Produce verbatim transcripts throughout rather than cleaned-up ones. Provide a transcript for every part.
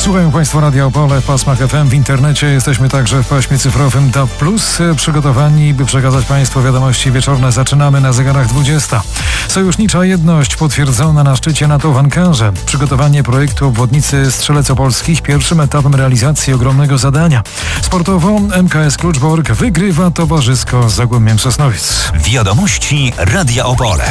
Słuchają Państwo Radia Opole w pasmach F M, w internecie. Jesteśmy także w paśmie cyfrowym D A B plus. Przygotowani, by przekazać Państwu wiadomości wieczorne. Zaczynamy na zegarach dwudziesta. Sojusznicza jedność potwierdzona na szczycie NATO w Ankarze. Przygotowanie projektu obwodnicy Strzelec Opolskich pierwszym etapem realizacji ogromnego zadania. Sportowo M K S Kluczbork wygrywa towarzysko z Zagłębiem Sosnowiec. Wiadomości Radia Opole.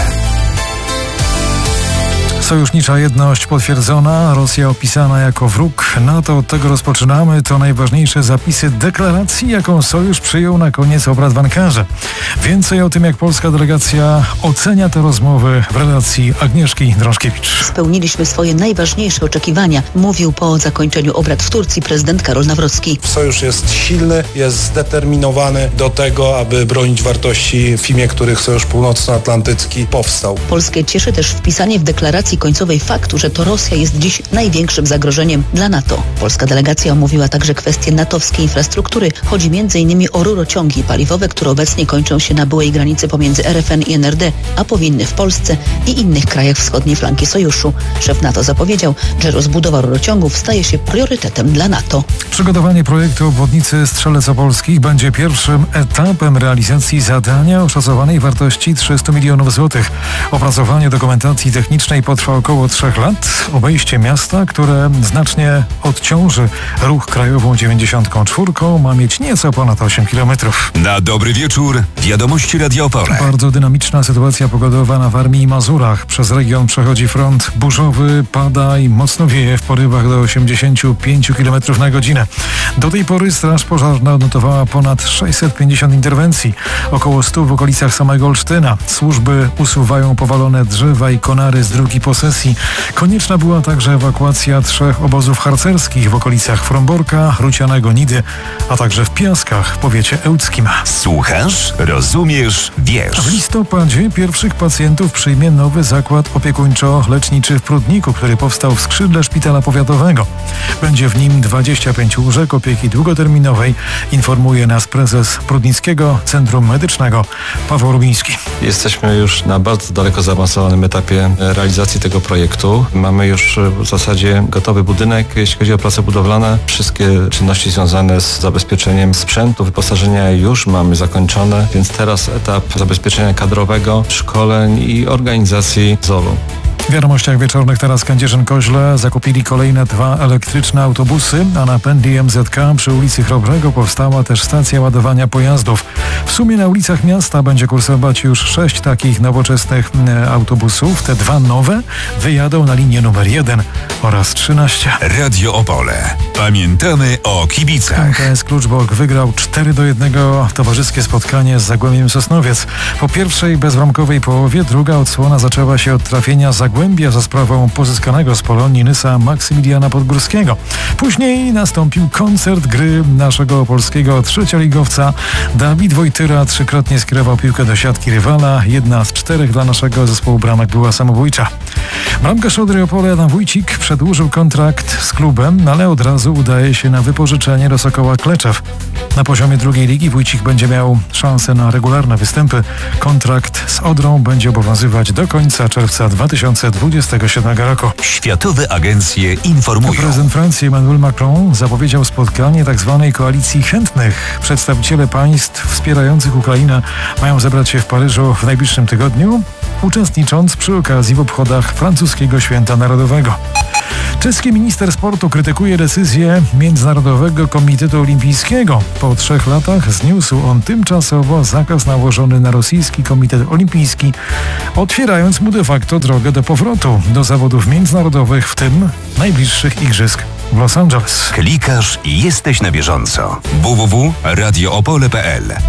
Sojusznicza jedność potwierdzona, Rosja opisana jako wróg NATO. Od tego rozpoczynamy. To najważniejsze zapisy deklaracji, jaką Sojusz przyjął na koniec obrad w Ankarze. Więcej o tym, jak polska delegacja ocenia te rozmowy w relacji Agnieszki Drążkiewicz. Spełniliśmy swoje najważniejsze oczekiwania, mówił po zakończeniu obrad w Turcji prezydent Karol Nawrocki. Sojusz jest silny, jest zdeterminowany do tego, aby bronić wartości, w imię których Sojusz Północnoatlantycki powstał. Polskę cieszy też wpisanie w deklaracji końcowej faktu, że to Rosja jest dziś największym zagrożeniem dla NATO. Polska delegacja omówiła także kwestie natowskiej infrastruktury. Chodzi między innymi o rurociągi paliwowe, które obecnie kończą się na byłej granicy pomiędzy R F N i N R D, a powinny w Polsce i innych krajach wschodniej flanki Sojuszu. Szef NATO zapowiedział, że rozbudowa rurociągów staje się priorytetem dla NATO. Przygotowanie projektu obwodnicy Strzelec Opolskich będzie pierwszym etapem realizacji zadania o szacowanej wartości trzysta milionów złotych. Opracowanie dokumentacji technicznej potrwa około trzech lat. Obejście miasta, które znacznie odciąży ruch krajową dziewięćdziesiątką czwórką, ma mieć nieco ponad osiem kilometrów. Na dobry wieczór. Wiadomości Radia Opole. Bardzo dynamiczna sytuacja pogodowa na Warmii i Mazurach. Przez region przechodzi front burzowy, pada i mocno wieje w porywach do osiemdziesięciu pięciu kilometrów na godzinę. Do tej pory Straż Pożarna odnotowała ponad sześćset pięćdziesiąt interwencji. Około stu w okolicach samego Olsztyna. Służby usuwają powalone drzewa i konary z drugi posesji. Konieczna była także ewakuacja trzech obozów harcerskich w okolicach Fromborka, Rucianego, Nidy, a także w Piaskach w powiecie ełckim. Słuchasz, rozumiesz, wiesz. W listopadzie pierwszych pacjentów przyjmie nowy zakład opiekuńczo-leczniczy w Prudniku, który powstał w skrzydle szpitala powiatowego. Będzie w nim dwadzieścia pięć łóżek opieki długoterminowej, informuje nas prezes Prudnickiego Centrum Medycznego Paweł Rubiński. Jesteśmy już na bardzo daleko zaawansowanym etapie realizacji tego projektu. Mamy już w zasadzie gotowy budynek, jeśli chodzi o prace budowlane. Wszystkie czynności związane z zabezpieczeniem sprzętu, wyposażenia już mamy zakończone, więc teraz etap zabezpieczenia kadrowego, szkoleń i organizacji Z O L-u. W wiadomościach wieczornych teraz Kędzierzyn-Koźle zakupili kolejne dwa elektryczne autobusy, a na pętli M Z K przy ulicy Chrobrego powstała też stacja ładowania pojazdów. W sumie na ulicach miasta będzie kursować już sześć takich nowoczesnych autobusów. Te dwa nowe wyjadą na linię numer jeden oraz trzynaście. Radio Opole. Pamiętamy o kibicach. M K S Kluczbork wygrał cztery do jednego towarzyskie spotkanie z Zagłębiem Sosnowiec. Po pierwszej bezbramkowej połowie druga odsłona zaczęła się od trafienia Zagłębia za sprawą pozyskanego z Polonii Nysa Maksymiliana Podgórskiego. Później nastąpił koncert gry naszego polskiego trzecioligowca. Dawid Wojtyra trzykrotnie skierował piłkę do siatki rywala. Jedna z czterech dla naszego zespołu bramek była samobójcza. Bramkarz Odry Opole Adam Wójcik przedłużył kontrakt z klubem, ale od razu udaje się na wypożyczenie do Sokoła Kleczew. Na poziomie drugiej ligi Wójcik będzie miał szansę na regularne występy. Kontrakt z Odrą będzie obowiązywać do końca czerwca dwa tysiące dwudziestego siódmego roku. Światowe agencje informują. Prezydent Francji Emmanuel Macron zapowiedział spotkanie tzw. koalicji chętnych. Przedstawiciele państw wspierających Ukrainę mają zebrać się w Paryżu w najbliższym tygodniu, uczestnicząc przy okazji w obchodach francuskiego Święta Narodowego. Czeski minister sportu krytykuje decyzję Międzynarodowego Komitetu Olimpijskiego. Po trzech latach zniósł on tymczasowo zakaz nałożony na rosyjski Komitet Olimpijski, otwierając mu de facto drogę do powrotu do zawodów międzynarodowych, w tym najbliższych igrzysk w Los Angeles. Klikasz i jesteś na bieżąco. w w w kropka radio opole kropka p l.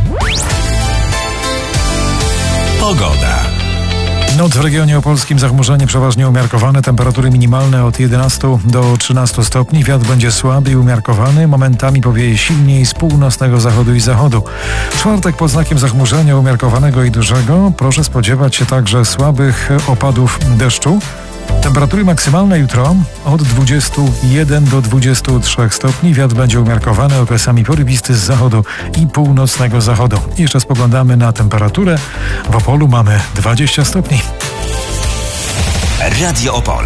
Pogoda. Noc w regionie opolskim zachmurzenie przeważnie umiarkowane, temperatury minimalne od jedenastu do trzynastu stopni, wiatr będzie słaby i umiarkowany, momentami powieje silniej z północnego zachodu i zachodu. Czwartek pod znakiem zachmurzenia umiarkowanego i dużego, proszę spodziewać się także słabych opadów deszczu. Temperatury maksymalne jutro od dwudziestu jeden do dwudziestu trzech stopni. Wiatr będzie umiarkowany, okresami porywisty z zachodu i północnego zachodu. Jeszcze spoglądamy na temperaturę. W Opolu mamy dwadzieścia stopni. Radio Opole.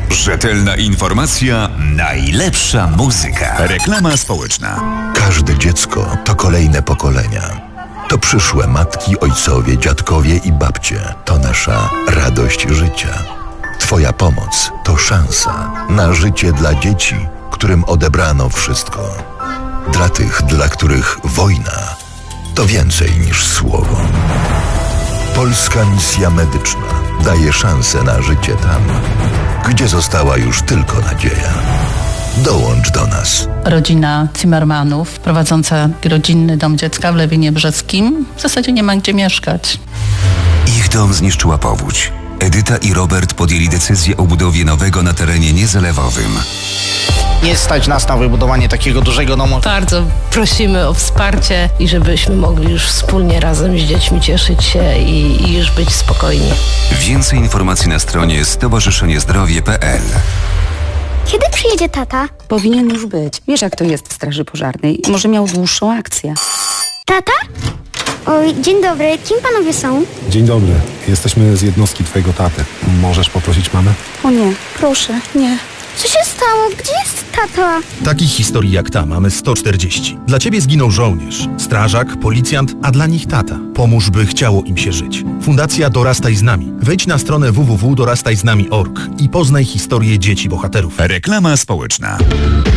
Rzetelna informacja, najlepsza muzyka. Reklama społeczna. Każde dziecko to kolejne pokolenia. To przyszłe matki, ojcowie, dziadkowie i babcie. To nasza radość życia. Twoja pomoc to szansa na życie dla dzieci, którym odebrano wszystko. Dla tych, dla których wojna to więcej niż słowo. Polska Misja Medyczna daje szansę na życie tam, gdzie została już tylko nadzieja. Dołącz do nas. Rodzina Zimmermanów, prowadząca rodzinny dom dziecka w Lewinie Brzeskim, w zasadzie nie ma gdzie mieszkać. Ich dom zniszczyła powódź. Edyta i Robert podjęli decyzję o budowie nowego na terenie niezalewowym. Nie stać nas na wybudowanie takiego dużego domu. Bardzo prosimy o wsparcie i żebyśmy mogli już wspólnie razem z dziećmi cieszyć się i, i już być spokojni. Więcej informacji na stronie stowarzyszenie zdrowie kropka p l. Kiedy przyjedzie tata? Powinien już być. Wiesz, jak to jest w straży pożarnej. Może miał dłuższą akcję. Tata? Oj, dzień dobry. Kim panowie są? Dzień dobry. Jesteśmy z jednostki twojego taty. Możesz poprosić mamę? O nie, proszę, nie. Co się stało? Gdzie jest tata? Takich historii jak ta mamy sto czterdzieści. Dla ciebie zginął żołnierz, strażak, policjant, a dla nich tata. Pomóż, by chciało im się żyć. Fundacja Dorastaj z nami. Wejdź na stronę w w w kropka dorastaj z nami kropka org i poznaj historię dzieci bohaterów. Reklama społeczna.